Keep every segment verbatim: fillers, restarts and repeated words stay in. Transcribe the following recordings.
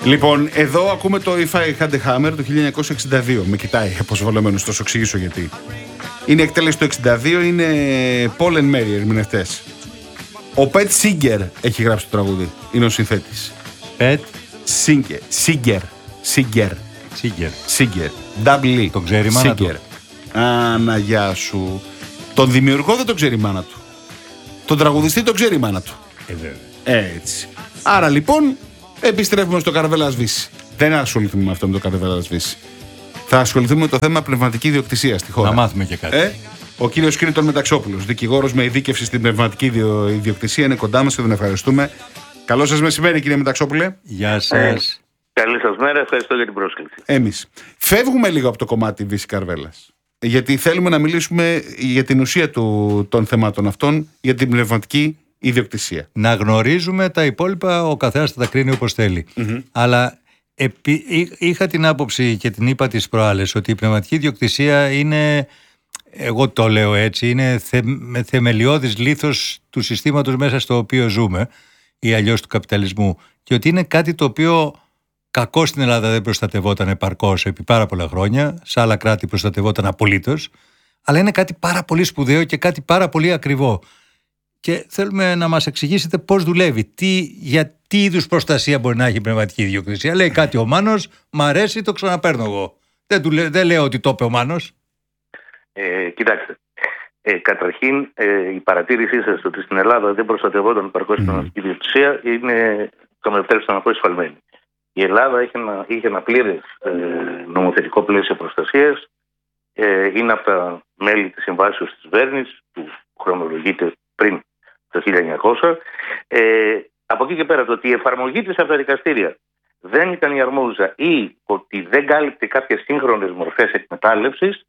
Λοιπόν, εδώ ακούμε το If I Had a Hammer το χίλια εννιακόσια εξήντα δύο. Με κοιτάει αποσβολωμένος, θα σου εξηγήσω γιατί. Είναι εκτέλεση το εξήντα δύο, είναι Paul and Mary ερμηνευτές. Ο Pet Seeger έχει γράψει το τραγούδι, είναι ο συνθέτης. Pet Seeger. Seeger. Seeger. Seeger. Seeger. Double E. Τον ξέρει η μάνα του. Άνα, γεια σου. Τον δημιουργό δεν τον ξέρει η μάνα του. Τον τραγουδιστή τον ξέρει η μάνα του. Ε, βέβαια. Έτσι. Άρα λοιπόν, επιστρέφουμε στο Καρβέλα Σβήση. Δεν ασχοληθούμε με αυτό, με το Καρβέλα Σβήση. Θα ασχοληθούμε με το θέμα πνευματική ιδιοκτησία στη χώρα. Να μάθουμε και κάτι. Ε? Ο κύριος Κρήτον Μεταξόπουλος, δικηγόρος με ειδίκευση στην πνευματική ιδιοκτησία, είναι κοντά μας και τον ευχαριστούμε. Καλό σας μεσημέρι, κύριε Μεταξόπουλε. Γεια σας. Ε, καλή σας μέρα, ευχαριστώ για την πρόσκληση. Εμείς φεύγουμε λίγο από το κομμάτι Βύση Καρβέλας, γιατί θέλουμε να μιλήσουμε για την ουσία του, των θεμάτων αυτών, για την πνευματική ιδιοκτησία. Να γνωρίζουμε τα υπόλοιπα, ο καθένας θα τα κρίνει όπως θέλει. Mm-hmm. Αλλά επί, είχα την άποψη και την είπα τις προάλλες ότι η πνευματική ιδιοκτησία είναι, εγώ το λέω έτσι, είναι θε, θεμελιώδης λίθος του συστήματος μέσα στο οποίο ζούμε ή αλλιώς του καπιταλισμού, και ότι είναι κάτι το οποίο κακώς στην Ελλάδα δεν προστατευόταν επαρκώς επί πάρα πολλά χρόνια, σε άλλα κράτη προστατευόταν απολύτως, αλλά είναι κάτι πάρα πολύ σπουδαίο και κάτι πάρα πολύ ακριβό. Και θέλουμε να μας εξηγήσετε πώς δουλεύει, τι, για τι είδους προστασία μπορεί να έχει η πνευματική ιδιοκτησία. Λέει κάτι ο Μάνος, μ' αρέσει, το ξαναπαίρνω εγώ. Δεν, του, δεν λέω ότι το είπε ο Μάνος. Ε, κοιτάξτε, ε, καταρχήν ε, η παρατήρησή σας ότι στην Ελλάδα δεν προστατευόταν επαρκώς η πνευματική mm. ιδιοκτησία είναι, θα με επιτρέψετε να πω, εσφαλμένη. Η Ελλάδα είχε ένα, είχε ένα πλήρες ε, νομοθετικό πλαίσιο προστασίας. Ε, είναι από τα μέλη της συμβάσεως της Βέρνης, που χρονολογείται πριν το χίλια εννιακόσια. Ε, από εκεί και πέρα, το ότι η εφαρμογή της από τα δικαστήρια δεν ήταν η αρμόζουσα ή ότι δεν κάλυπτε κάποιες σύγχρονες μορφές εκμετάλλευσης,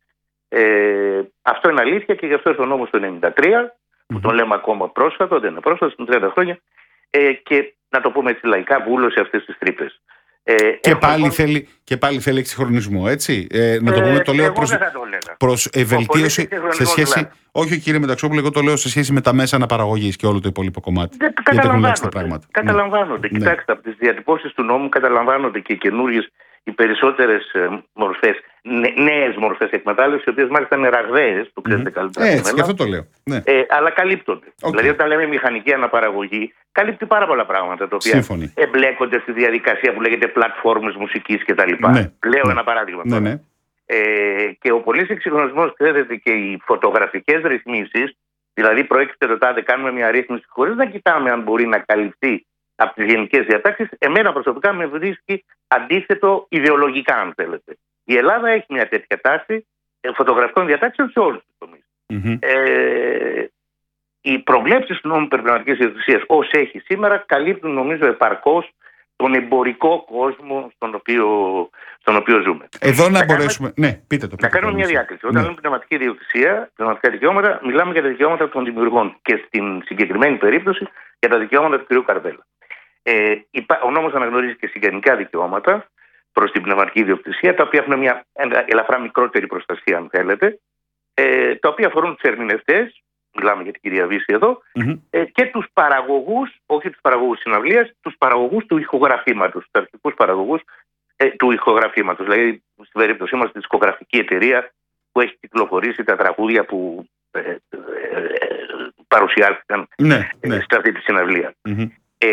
ε, αυτό είναι αλήθεια, και γι' αυτό ο νόμος του ενενήντα τρία, mm-hmm. που τον λέμε ακόμα πρόσφατο, δεν είναι πρόσφατο, είναι τριάντα χρόνια, ε, και να το πούμε έτσι λαϊκά, βούλωσε αυτές τις τρύπες. Ε, και, πάλι λοιπόν... θέλει, και πάλι θέλει εξυγχρονισμό, έτσι. Ε, να το πούμε, το λέω προς, προς ευελτίωση σε σχέση. Δηλαδή. Όχι, κύριε Μεταξόπουλο, εγώ το λέω σε σχέση με τα μέσα αναπαραγωγής και όλο το υπόλοιπο κομμάτι. Δεν, καταλαμβάνονται. Καταλαμβάνονται. Ναι. Κοιτάξτε, από τις διατυπώσεις του νόμου καταλαμβάνονται και καινούριες, οι περισσότερες μορφές, νέες μορφές εκμετάλλευσης, οι οποίες μάλιστα είναι ραγδαίες, το ξέρετε mm-hmm. καλύτερα. Έτσι, και αυτό το λέω. Ναι. Ε, αλλά καλύπτονται. Okay. Δηλαδή, όταν λέμε μηχανική αναπαραγωγή, καλύπτει πάρα πολλά πράγματα τα οποία Σύμφωνοι. εμπλέκονται στη διαδικασία που λέγεται πλατφόρμες μουσικής κτλ. Ναι. Λέω ναι. ένα παράδειγμα. Ναι, ναι. Ε, και ο πολύς εξυγχρονισμός, ξέρετε, και οι φωτογραφικές ρυθμίσεις, δηλαδή προέκυψε το τάδε, κάνουμε μια ρύθμιση χωρίς να κοιτάμε αν μπορεί να καλυφθεί από τις γενικές διατάξεις, εμένα προσωπικά με βρίσκει αντίθετο ιδεολογικά, αν θέλετε. Η Ελλάδα έχει μια τέτοια τάση φωτογραφικών διατάξεων σε όλους τους τομείς. Mm-hmm. Ε, οι προβλέψεις του νόμου περιπνευματικής ιδιοκτησίας ως έχει σήμερα καλύπτουν, νομίζω, επαρκώς τον εμπορικό κόσμο στον οποίο, στον οποίο ζούμε. Εδώ να, να μπορέσουμε. Κάνουμε... Ναι, πείτε το. Να κάνουμε μια διάκριση. Όταν ναι. λέμε πνευματική ιδιοκτησία, πνευματικά δικαιώματα, μιλάμε για τα δικαιώματα των δημιουργών και στην συγκεκριμένη περίπτωση για τα δικαιώματα του κ. Καρβέλα. Ε, ο νόμος αναγνωρίζει και συγγενικά δικαιώματα προς την πνευματική ιδιοκτησία, τα οποία έχουν μια ελαφρά μικρότερη προστασία, αν θέλετε, ε, τα οποία αφορούν τους ερμηνευτές. Μιλάμε για την κυρία Βύση εδώ, mm-hmm. ε, και τους παραγωγούς, όχι τους παραγωγούς συναυλίας, τους παραγωγούς του ηχογραφήματος, τους αρχικούς παραγωγούς ε, του ηχογραφήματος. Δηλαδή, στην περίπτωσή μας, τη δισκογραφική εταιρεία που έχει κυκλοφορήσει τα τραγούδια που ε, ε, ε, παρουσιάστηκαν ναι, ε, ναι. σε αυτή τη συναυλία. Mm-hmm. Ε,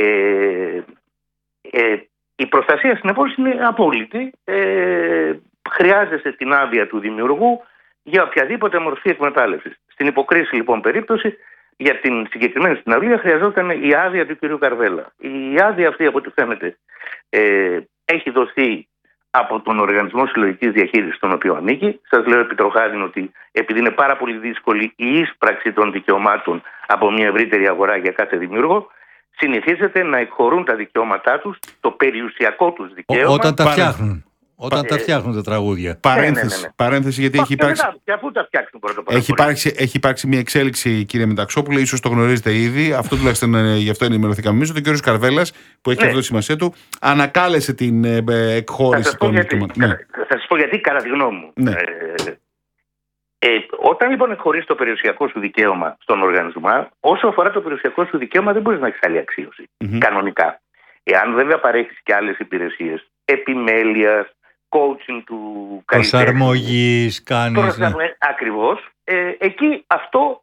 ε, η προστασία, συνεπώς, είναι απόλυτη. Ε, χρειάζεται την άδεια του δημιουργού για οποιαδήποτε μορφή εκμετάλλευσης. Στην υποκρίση, λοιπόν, περίπτωση, για την συγκεκριμένη συναυλία χρειαζόταν η άδεια του κ. Καρβέλα. Η άδεια αυτή, από ό,τι φαίνεται, ε, έχει δοθεί από τον Οργανισμό Συλλογικής Διαχείρισης, στον οποίο ανήκει. Σας λέω επιτροχάδιν ότι επειδή είναι πάρα πολύ δύσκολη η ίσπραξη των δικαιωμάτων από μια ευρύτερη αγορά για κάθε δημιουργό, συνηθίζεται να εκχωρούν τα δικαιώματά τους, το περιουσιακό τους δικαίωμα. Όταν τα φτιάχνουν. Όταν ε, τα φτιάχνουν τα τραγούδια. Παρένθεση, ναι, ναι, ναι. παρένθεση γιατί Πα, έχει υπάρξει. Και αφού τα φτιάξουν πρώτα έχει υπάρξει, έχει υπάρξει μια εξέλιξη, κύριε Μεταξόπουλε, ίσως το γνωρίζετε ήδη. Αυτό τουλάχιστον ε, γι' αυτό ενημερωθήκαμε εμείς. Ότι ο κ. Καρβέλας, που έχει ναι. αυτό τη σημασία του, ανακάλεσε την ε, ε, εκχώρηση των δικαιωμάτων. Ναι. Θα σας πω γιατί, κατά τη γνώμη μου. Ναι. Ε, ε, όταν λοιπόν εκχωρείς το περιουσιακό σου δικαίωμα στον οργανισμό, όσο αφορά το περιουσιακό σου δικαίωμα, δεν μπορείς να έχεις άλλη αξίωση. Mm-hmm. Κανονικά. Εάν βέβαια παρέχεις και άλλες υπηρεσίες επιμέλειας, coaching του καλλιτέχνη, προσαρμογής, κάνεις. προσαρμογής, ακριβώς, ε, εκεί αυτό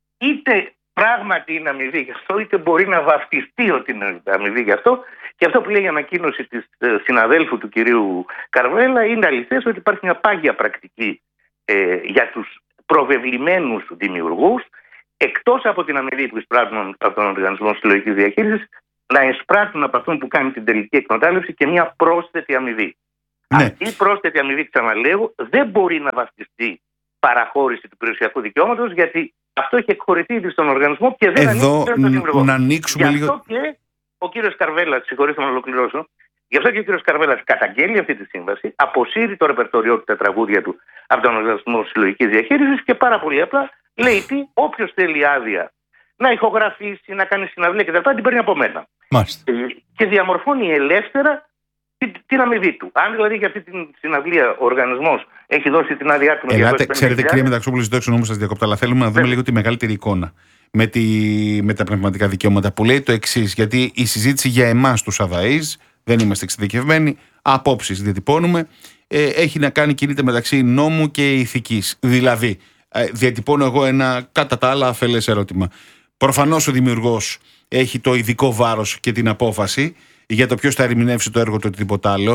είτε πράγματι είναι αμοιβή γι' αυτό, είτε μπορεί να βαφτιστεί ότι είναι αμοιβή γι' αυτό. Και αυτό που λέει η ανακοίνωση της ε, συναδέλφου του κυρίου Καρβέλα είναι αληθές ότι υπάρχει μια πάγια πρακτική ε, για τους προβεβλημένους δημιουργούς, εκτός από την αμοιβή που εισπράττουν από τον Οργανισμό Συλλογικής Διαχείρισης, να εισπράττουν από αυτόν που κάνει την τελική εκμετάλλευση και μια πρόσθετη αμοιβή. Ναι. Αυτή η πρόσθετη αμοιβή, ξαναλέω, δεν μπορεί να βαφτιστεί παραχώρηση του περιουσιακού δικαιώματος, γιατί αυτό έχει εκχωρηθεί ήδη στον οργανισμό και δεν Εδώ ανήκει στον δημιουργό. να ανοίξουμε Γι' λίγο. αυτό και ο κύριος Καρβέλας, συγχωρείτε να ολοκληρώσω, γι' αυτό και ο κύριος Καρβέλας καταγγέλει αυτή τη σύμβαση, αποσύρει το ρεπερτόριό του, τα τραγούδια του από τον Οργανισμό Συλλογικής Διαχείρισης και πάρα πολύ απλά λέει τι, όποιος θέλει άδεια να ηχογραφήσει, να κάνει συναυλία κτλ. Την παίρνει από μένα. Μάλιστα. Και διαμορφώνει ελεύθερα την, την αμοιβή του. Αν δηλαδή για αυτή την συναυλία ο οργανισμός έχει δώσει την άδειά του. Ελάτε, ξέρετε, κύριε Μεταξόπουλο, ζητώ εξ σας διακόπτω, αλλά θέλουμε να δούμε λίγο τη μεγαλύτερη εικόνα με, τη, με τα πνευματικά δικαιώματα που λέει το εξής. Γιατί η συζήτηση για εμάς τους αδαείς, δεν είμαστε εξειδικευμένοι, απόψεις διατυπώνουμε, ε, έχει να κάνει, κινείται μεταξύ νόμου και ηθικής. Δηλαδή, ε, διατυπώνω εγώ ένα κατά τα άλλα αφελές ερώτημα. Προφανώς ο δημιουργός έχει το ειδικό βάρος και την απόφαση για το ποιος θα ερμηνεύσει το έργο του ή τίποτα άλλο.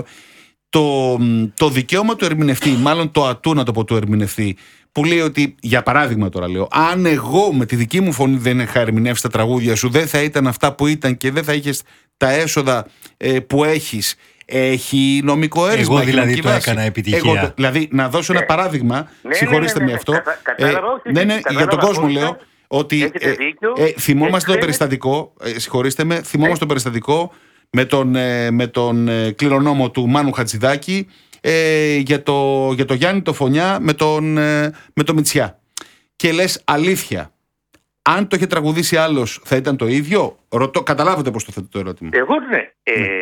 Το, το δικαίωμα του ερμηνευτή, μάλλον το ατού να το πω του ερμηνευτή, που λέει ότι, για παράδειγμα τώρα λέω, αν εγώ με τη δική μου φωνή δεν είχα ερμηνεύσει τα τραγούδια σου, δεν θα ήταν αυτά που ήταν και δεν θα είχες τα έσοδα ε, που έχεις. Έχει νομικό έρισμα. Εγώ δηλαδή το έκανα επιτυχία. Εγώ, δηλαδή, να δώσω ένα παράδειγμα, ναι, συγχωρήστε ναι, ναι, με αυτό. Κατα, κατάλαβα, ε, ναι, ναι, για τον κόσμο λέω. Ότι ε, ε, θυμόμαστε το περιστατικό, ε, συγχωρήστε με, θυμόμαστε το περιστατικό με τον, ε, με τον ε, κληρονόμο του Μάνου Χατζηδάκη ε, για, το, για το Γιάννη το Φωνιά με τον, ε, με το Μητσιά. Και λες αλήθεια, αν το είχε τραγουδήσει άλλος θα ήταν το ίδιο? Ρωτώ, καταλάβετε πώς το θέτω το ερώτημα. Εγώ ναι. Ε, ναι.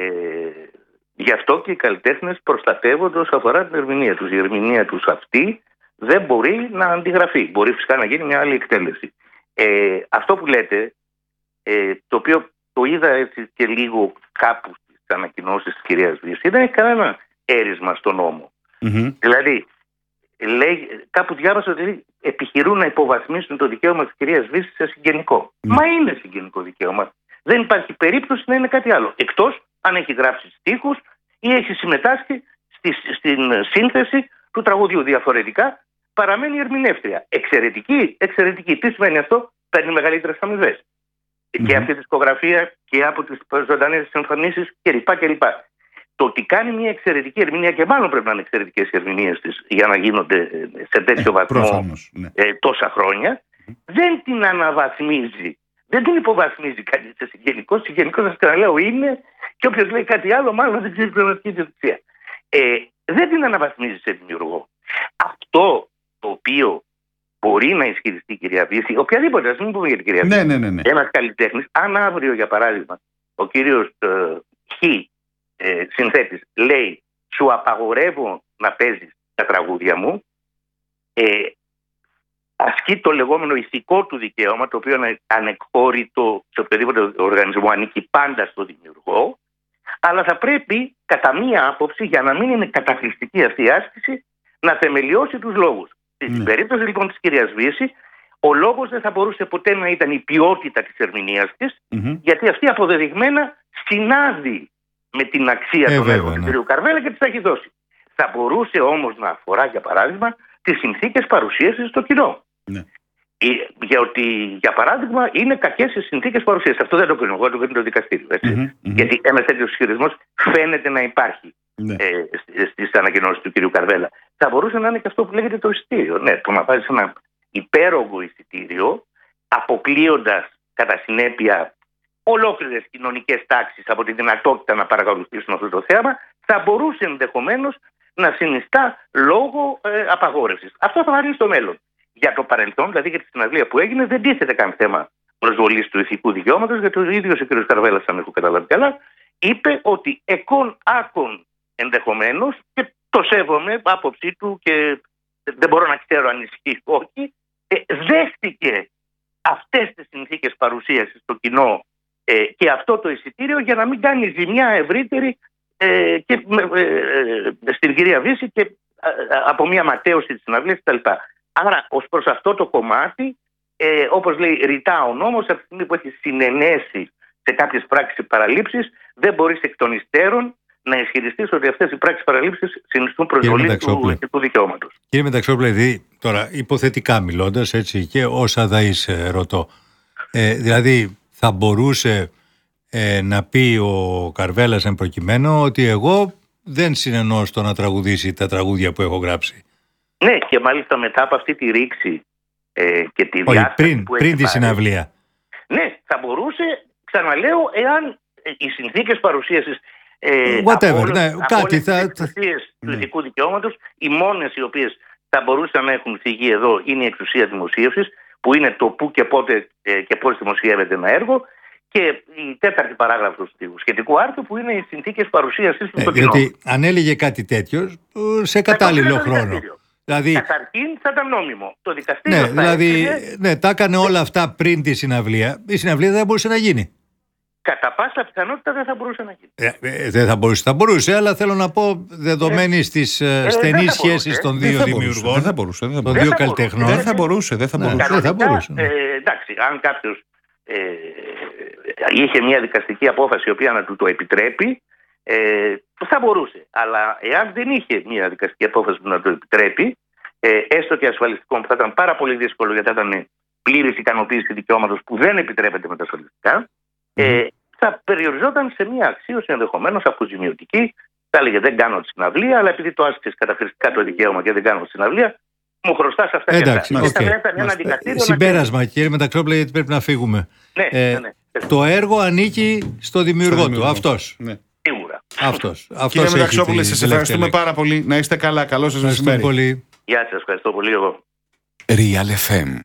Γι' αυτό και οι καλλιτέχνες προστατεύονται όσο αφορά την ερμηνεία τους. Η ερμηνεία τους αυτή δεν μπορεί να αντιγραφεί. Μπορεί φυσικά να γίνει μια άλλη εκτέλεση. Ε, αυτό που λέτε, ε, το οποίο το είδα έτσι και λίγο κάπου στις ανακοινώσεις της κυρίας Βύση, δεν έχει κανένα έρισμα στον νόμο. Mm-hmm. Δηλαδή, λέει, κάπου διάβασα ότι επιχειρούν να υποβαθμίσουν το δικαίωμα της κυρίας Βύση σε συγγενικό. Mm. Μα είναι συγγενικό δικαίωμα. Δεν υπάρχει περίπτωση να είναι κάτι άλλο. Εκτός αν έχει γράψει στίχους ή έχει συμμετάσχει στη, στην σύνθεση του τραγουδιού. Διαφορετικά παραμένει ερμηνεύτρια. Εξαιρετική, εξαιρετική. Τι σημαίνει αυτό? Παίρνει μεγαλύτερες αμοιβές. Mm-hmm. Και από τη δισκογραφία και από τις ζωντανές εμφανίσεις κλπ. κλπ. Το ότι κάνει μια εξαιρετική ερμηνεία, και μάλλον πρέπει να είναι εξαιρετικές οι ερμηνείες της για να γίνονται σε τέτοιο ε, βαθμό προφανώς, ναι. ε, τόσα χρόνια, mm-hmm. δεν την αναβαθμίζει. Δεν την υποβαθμίζει κανείς σε συγγενικό. Συγγενικό, σας ξαναλέω, είναι, και όποιος λέει κάτι άλλο, μάλλον δεν ξέρει πνευματική ιδιοκτησία. Ε, δεν την αναβαθμίζει σε δημιουργό. Αυτό το οποίο μπορεί να ισχυριστεί η κυρία Βύση, οποιαδήποτε, ας μην πούμε για την κυρία Βύση, ναι, ναι, ναι, ναι. ένας καλλιτέχνης, αν αύριο για παράδειγμα ο κύριος ε, Χ ε, συνθέτης λέει σου απαγορεύω να παίζεις τα τραγούδια μου, ε, ασκεί το λεγόμενο ηθικό του δικαίωμα, το οποίο είναι ανεκχώρητο σε οποιοδήποτε οργανισμό, ανήκει πάντα στο δημιουργό, αλλά θα πρέπει κατά μία άποψη, για να μην είναι καταχρηστική αυτή η άσκηση, να θεμελιώσει τους λόγους. Mm. Στην περίπτωση λοιπόν της κυρίας Βύση, ο λόγος δεν θα μπορούσε ποτέ να ήταν η ποιότητα της ερμηνείας της, mm-hmm. γιατί αυτή αποδεδειγμένα συνάδει με την αξία ε, των έργων του ναι. κ. Καρβέλα και της θα έχει δώσει. Θα μπορούσε όμως να αφορά, για παράδειγμα, τις συνθήκες παρουσίασης στο κοινό. Ναι. Γιατί, για παράδειγμα, είναι κακές οι συνθήκες παρουσίασης. Αυτό δεν το κρίνω εγώ, το κρίνει το δικαστήριο. Έτσι. Mm-hmm, mm-hmm. Γιατί ένας τέτοιος ισχυρισμός φαίνεται να υπάρχει ναι. ε, στις ανακοινώσεις του κ. Καρβέλα. Θα μπορούσε να είναι και αυτό που λέγεται το εισιτήριο. Ναι, το να βάζεις ένα υπέρογκο εισιτήριο, αποκλείοντας κατά συνέπεια ολόκληρες κοινωνικές τάξεις από τη δυνατότητα να παρακολουθήσουν αυτό το θέμα, θα μπορούσε ενδεχομένως να συνιστά λόγο ε, απαγόρευσης. Αυτό θα βάλει στο μέλλον. Για το παρελθόν, δηλαδή για τη συναυλία που έγινε, δεν τίθεται καν θέμα προσβολής του ηθικού δικαιώματος, γιατί ο ίδιος ο κ. Καρβέλας, αν έχω καταλάβει καλά, είπε ότι εκόν άκον ενδεχομένως, και το σέβομαι, άποψή του και δεν μπορώ να ξέρω αν ισχύει όχι, ε, δέχτηκε αυτές τις συνθήκες παρουσίασης στο κοινό Ε, και αυτό το εισιτήριο για να μην κάνει ζημιά ευρύτερη ε, και, ε, ε, στην κυρία Βύση και ε, από μια ματέωση της συναυλίας κτλ. Άρα ως προς αυτό το κομμάτι, ε, όπως λέει ρητά ο νόμος, από τη στιγμή που έχει συνενέσει σε κάποιες πράξεις παραλήψεις, δεν μπορείς εκ των υστέρων να ισχυριστείς ότι αυτές οι πράξεις παραλήψεις συνιστούν προσβολή του ηθικού δικαιώματος. Κύριε Μεταξόπουλε, δηλαδή, τώρα υποθετικά μιλώντας, έτσι, και ως αδαής ε, ρωτώ, ε, δηλαδή θα μπορούσε ε, να πει ο Καρβέλας εν προκειμένου ότι εγώ δεν συνενώ στο να τραγουδήσει τα τραγούδια που έχω γράψει. Ναι, και μάλιστα μετά από αυτή τη ρήξη ε, και τη διάσταση πριν, που πριν έχει τη πάρει, συναυλία. Ναι, θα μπορούσε, ξαναλέω, εάν ε, οι συνθήκες παρουσίασης ε, Whatever, από όλες, ναι, από κάτι όλες θα... τις εξουσίες του ηθικού δικαιώματος, οι μόνες οι οποίες θα μπορούσαν να έχουν θυγεί εδώ είναι η εξουσία δημοσίευσης, που είναι το πού και πότε ε, και πώς δημοσιεύεται ένα έργο, και η τέταρτη παράγραφος του σχετικού άρθρου, που είναι οι συνθήκες παρουσίασης του ε, στο κοινό. Διότι αν έλεγε κάτι τέτοιο σε κατάλληλο χρόνο. Δηλαδή, καταρχήν θα ήταν νόμιμο. Το δικαστήριο ναι, θα δηλαδή, έκανε... ναι, τα έκανε όλα αυτά πριν τη συναυλία. Η συναυλία δεν θα μπορούσε να γίνει. Κατά πάσα πιθανότητα δεν θα μπορούσε να γίνει. Ε, ε, δεν θα μπορούσε, θα μπορούσε, αλλά θέλω να πω, δεδομένη ε, της ε, στενής σχέσης των δύο δημιουργών, δεν θα μπορούσε, δεν θα των δύο καλλιτεχνών. Δεν θα μπορούσε, δεν θα μπορούσε. Ναι, δεν θα μπορούσε. Ε, εντάξει, αν κάποιος ε, είχε μια δικαστική απόφαση η οποία να του το επιτρέπει, ε, θα μπορούσε. Αλλά εάν δεν είχε μια δικαστική απόφαση που να το επιτρέπει, ε, έστω και ασφαλιστικών, που θα ήταν πάρα πολύ δύσκολο γιατί θα ήταν πλήρης ικανοποίηση δικαιώματος που δεν επιτρέπεται με τα ασφαλιστικά, ε, θα περιοριζόταν σε μια αξίωση ενδεχομένως αποζημιωτική. Θα έλεγε δεν κάνω τη συναυλία, αλλά επειδή το άσκησες καταχρηστικά το δικαίωμα και δεν κάνω τη συναυλία, μου χρωστάς αυτά. Εντάξει, και αυτά. Okay. Ε, συμπέρασμα, να... κύριε Μεταξόπουλε, γιατί πρέπει να φύγουμε. Ναι, ε, ναι, ναι. Το έργο ανήκει στο δημιουργό, στο δημιουργό. του. Αυτός. Ναι. Σίγουρα. Αυτός. Αυτός. Κύριε Μεταξόπουλε, σας ευχαριστούμε πάρα πολύ. Να είστε καλά. Καλό σας μεσημέρι. Πολύ. Γεια σας, ευχαριστώ πολύ εγώ. Real εφ εμ.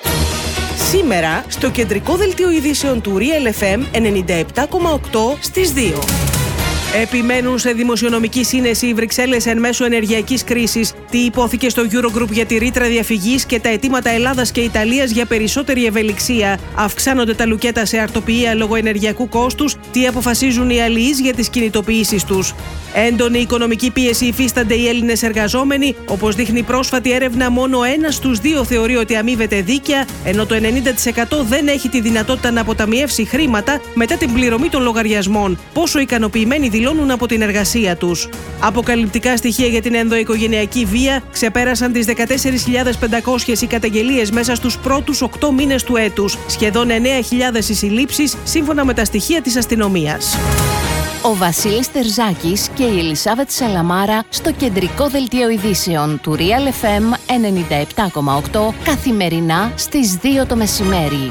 Σήμερα στο κεντρικό δελτίο ειδήσεων του Real εφ εμ ενενήντα επτά κόμμα οκτώ στις δύο. Επιμένουν σε δημοσιονομική σύνεση οι Βρυξέλλες εν μέσω ενεργειακής κρίσης. Τι υπόθηκε στο Eurogroup για τη ρήτρα διαφυγής και τα αιτήματα Ελλάδας και Ιταλίας για περισσότερη ευελιξία. Αυξάνονται τα λουκέτα σε αρτοποιία λόγω ενεργειακού κόστους. Τι αποφασίζουν οι αλληλείς για τις κινητοποιήσεις τους. Έντονη οικονομική πίεση υφίστανται οι Έλληνες εργαζόμενοι. Όπως δείχνει πρόσφατη έρευνα, μόνο ένας στους δύο θεωρεί ότι αμείβεται δίκαια, ενώ το ενενήντα τοις εκατό δεν έχει τη δυνατότητα να αποταμιεύσει χρήματα μετά την πληρωμή των λογαριασμών. Πόσο ικανοποιημένοι δηλώνουν από την εργασία τους. Αποκαλυπτικά στοιχεία για την ενδοοικογενειακή βία ξεπέρασαν τις δεκατέσσερις χιλιάδες πεντακόσιες οι καταγγελίες μέσα στους πρώτους οκτώ μήνες του έτους. Σχεδόν εννέα χιλιάδες οι συλλήψεις, σύμφωνα με τα στοιχεία της αστυνομίας. Ο Βασίλης Τερζάκης και η Ελισάβετ Σαλαμάρα στο κεντρικό δελτίο ειδήσεων του Real εφ εμ ενενήντα επτά κόμμα οκτώ καθημερινά στις δύο το μεσημέρι.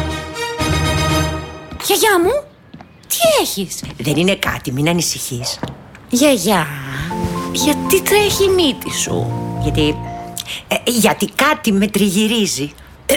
Γιαγιά μου, τι έχεις? Δεν είναι κάτι, μην ανησυχείς. Γιαγιά, γιατί τρέχει η μύτη σου? Γιατί... Ε, γιατί κάτι με τριγυρίζει.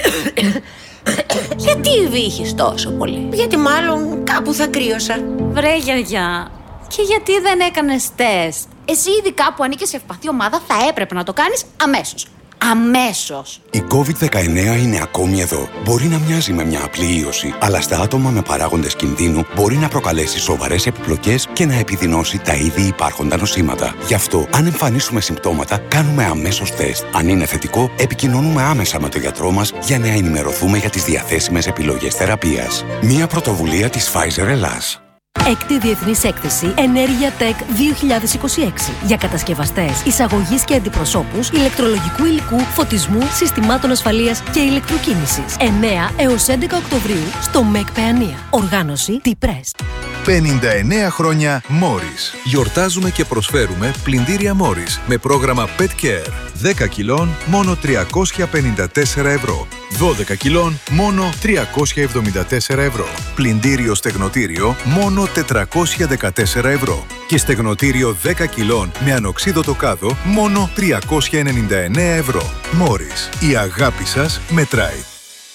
Γιατί βύχεις τόσο πολύ? Γιατί μάλλον κάπου θα κρύωσα. Βρε γιαγιά, και γιατί δεν έκανες τεστ? Εσύ ειδικά που ανήκεις σε ευπαθή ομάδα θα έπρεπε να το κάνεις αμέσως. Αμέσως. Η κόβιντ δεκαεννέα είναι ακόμη εδώ. Μπορεί να μοιάζει με μια απλή ίωση, αλλά στα άτομα με παράγοντες κινδύνου μπορεί να προκαλέσει σοβαρές επιπλοκές και να επιδεινώσει τα ήδη υπάρχοντα νοσήματα. Γι' αυτό, αν εμφανίσουμε συμπτώματα, κάνουμε αμέσως τεστ. Αν είναι θετικό, επικοινωνούμε άμεσα με τον γιατρό μας για να ενημερωθούμε για τις διαθέσιμες επιλογές θεραπείας. Μια πρωτοβουλία της Pfizer Ελλάς. Έκτη Διεθνής Έκθεση Ενέργεια Tech δύο χιλιάδες είκοσι έξι για κατασκευαστές, εισαγωγής και αντιπροσώπους, ηλεκτρολογικού υλικού, φωτισμού, συστημάτων ασφαλείας και ηλεκτροκίνησης. εννέα έως έντεκα Οκτωβρίου στο ΜΕΚ Παιανία. Οργάνωση T-Press. πενήντα εννέα χρόνια Morris. Γιορτάζουμε και προσφέρουμε πλυντήρια Morris με πρόγραμμα Pet Care. δέκα κιλών μόνο τριακόσια πενήντα τέσσερα ευρώ. δώδεκα κιλών μόνο τριακόσια εβδομήντα τέσσερα ευρώ. Πλυντήριο στεγνοτήριο μόνο τετρακόσια δεκατέσσερα ευρώ. Και στεγνοτήριο δέκα κιλών με ανοξίδωτο κάδο μόνο τριακόσια ενενήντα εννέα ευρώ. Morris. Η αγάπη σας μετράει.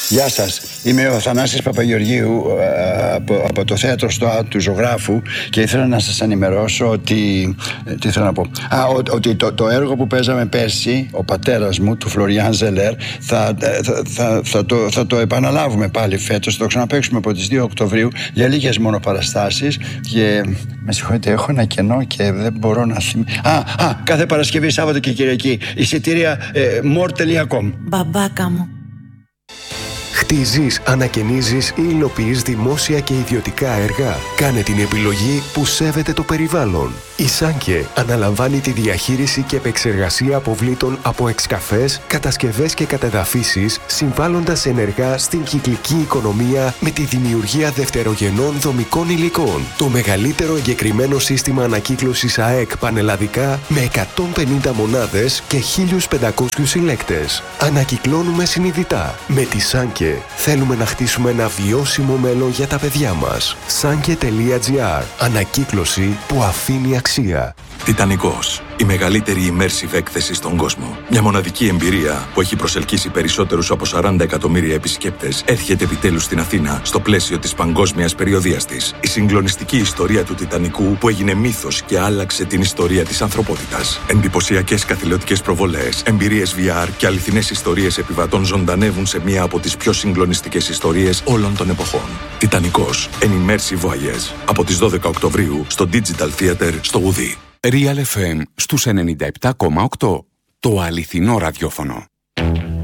Γεια σας, είμαι ο Θανάσης Παπαγεωργίου από, από το θέατρο στο ΑΤ του Ζωγράφου και ήθελα να σας ενημερώσω ότι, τι θέλω να πω, Α, ότι το, το έργο που παίζαμε πέρσι, ο πατέρας μου, του Φλωριάν Ζελέρ, θα, θα, θα, θα, το, θα το επαναλάβουμε πάλι φέτος, θα το ξαναπαίξουμε από τις δύο Οκτωβρίου για λίγες μόνο παραστάσεις και με συγχωρείτε, έχω ένα κενό και δεν μπορώ να θυμηθώ. Α, α, κάθε Παρασκευή, Σάββατο και Κυριακή, εισιτήρια ε, more τελεία com. Μπαμπάκα μου. Χτίζεις, ανακαινίζεις ή υλοποιείς δημόσια και ιδιωτικά έργα. Κάνε την επιλογή που σέβεται το περιβάλλον. Η Σάνκε αναλαμβάνει τη διαχείριση και επεξεργασία αποβλήτων από εξκαφές, κατασκευές και κατεδαφίσεις, συμβάλλοντας ενεργά στην κυκλική οικονομία με τη δημιουργία δευτερογενών δομικών υλικών. Το μεγαλύτερο εγκεκριμένο σύστημα ανακύκλωσης ΑΕΚ πανελλαδικά με εκατόν πενήντα μονάδες και χίλιους πεντακόσιους συλλέκτες. Ανακυκλώνουμε συνειδητά. Με τη Σάνκε θέλουμε να χτίσουμε ένα βιώσιμο μέλλον για τα παιδιά μας. Σάνκε τελεία τζι άρ. Ανακύκλωση που αφήνει αξία. Τιτανικός. Η μεγαλύτερη immersive έκθεση στον κόσμο. Μια μοναδική εμπειρία που έχει προσελκύσει περισσότερους από σαράντα εκατομμύρια επισκέπτες έρχεται επιτέλους στην Αθήνα στο πλαίσιο της παγκόσμιας περιοδείας της. Η συγκλονιστική ιστορία του Τιτανικού που έγινε μύθος και άλλαξε την ιστορία της ανθρωπότητας. Εντυπωσιακές καθηλωτικές προβολές, εμπειρίες βι αρ και αληθινές ιστορίες επιβατών ζωντανεύουν σε μία από τις πιο συγκλονιστικές ιστορίες όλων των εποχών. Τιτανικός. An immersive voyage. Από τις δώδεκα Οκτωβρίου στο Digital Theater στο Ουδί. Real εφ εμ στους ενενήντα επτά κόμμα οκτώ. Το αληθινό ραδιόφωνο.